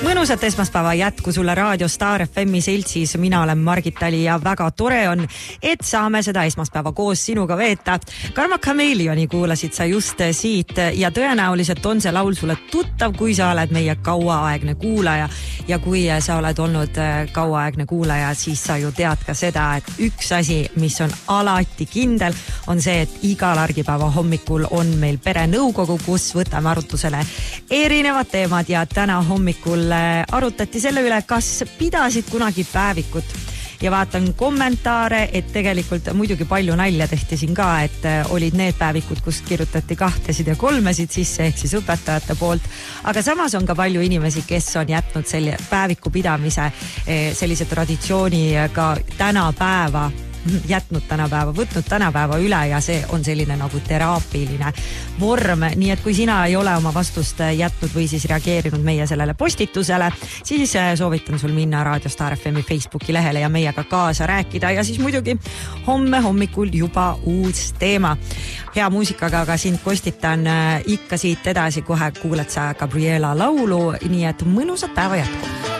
Mõnusat esmaspäeva jätku sulle Raadio Star FM seltsis. Mina olen Margit Tali ja väga tore on, et saame seda esmaspäeva koos sinuga veeta. Karma Chameleoni kuulasid sa just siit ja tõenäoliselt on see laul sulle tuttav, kui sa oled meie kauaaegne kuulaja. Ja kui sa oled olnud kauaaegne kuulaja, siis sa ju tead ka seda, et üks asi, mis on alati kindel, on see, et igal argipäeva hommikul on meil perenõukogu, kus võtame arutusele erinevad teemad ja täna hommikul arutati selle üle, kas pidasid kunagi päevikut ja vaatan kommentaare, et tegelikult muidugi palju nalja tehti siin ka, et olid need päevikud, kus kirjutati 2 ja 3 sisse ehk siis õpetajate poolt, aga samas on ka palju inimesi, kes on jätnud selle päeviku pidamise sellise traditsiooni ka tänapäeva jätnud tänapäeva, võtnud tänapäeva üle ja see on selline nagu teraapiline vorm. Nii et kui sina ei ole oma vastust jätnud või siis reageerinud meie sellele postitusele, siis soovitan sul minna Raadio Star FM Facebooki lehele ja meiega kaasa rääkida ja siis muidugi homme hommikul juba uus teema. Hea muusikaga aga sind kostitan ikka siit edasi, kohe kuuled sa Gabriela laulu, nii et mõnusat päeva jätku.